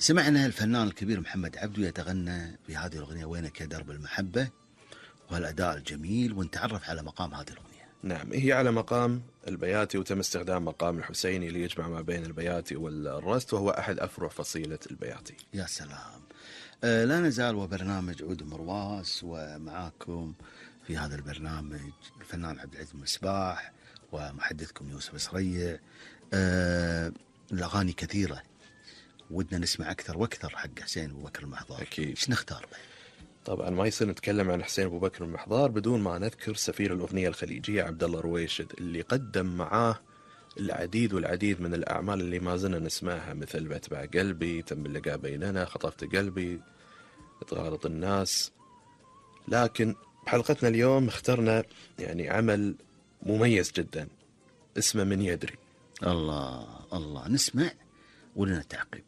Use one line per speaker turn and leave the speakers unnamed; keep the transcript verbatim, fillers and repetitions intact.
سمعنا الفنان الكبير محمد عبده يتغنى في هذه الأغنية وينك يا درب المحبة، وهالأداء الجميل، ونتعرف على مقام هذه الأغنية.
نعم، هي على مقام البياتي، وتم استخدام مقام الحسيني ليجمع ما بين البياتي والرست، وهو أحد أفرع فصيلة البياتي.
يا سلام. آه لا نزال وبرنامج عود مرواس، ومعاكم في هذا البرنامج الفنان عبد العزيز مصباح ومحدثكم يوسف سريع. آه الأغاني كثيرة، ودنا نسمع أكثر وأكثر حق حسين أبو بكر المحضار.
أكيد.
إيش نختار به؟
طبعا ما يصير نتكلم عن حسين أبو بكر المحضار بدون ما نذكر سفير الأغنية الخليجية عبد الله رويشد، اللي قدم معاه العديد والعديد من الأعمال اللي ما زلنا نسمعها، مثل بتبع قلبي، تم اللقاء بيننا، خطفت قلبي، تغالط الناس. لكن بحلقتنا اليوم اخترنا يعني عمل مميز جدا اسمه من يدري.
الله الله، نسمع ولنا تعقيب.